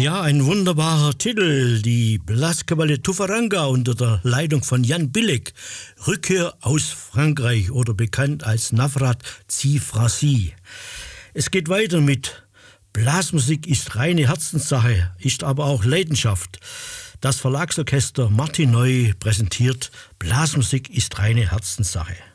Ja, ein wunderbarer Titel. Die Blaskapelle Tufaranga unter der Leitung von Jan Billek. Rückkehr aus Frankreich oder bekannt als Navrat Tsiphrasi. Es geht weiter mit Blasmusik ist reine Herzenssache, ist aber auch Leidenschaft. Das Verlagsorchester Martin Neu präsentiert Blasmusik ist reine Herzenssache.